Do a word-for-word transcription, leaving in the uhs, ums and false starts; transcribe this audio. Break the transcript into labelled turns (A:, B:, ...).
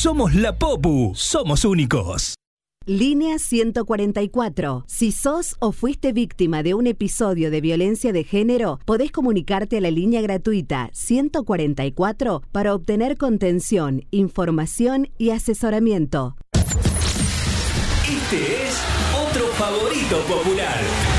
A: Somos la Popu, somos únicos.
B: Línea ciento cuarenta y cuatro. Si sos o fuiste víctima de un episodio de violencia de género, podés comunicarte a la línea gratuita ciento cuarenta y cuatro para obtener contención, información y asesoramiento.
A: Este es otro favorito popular.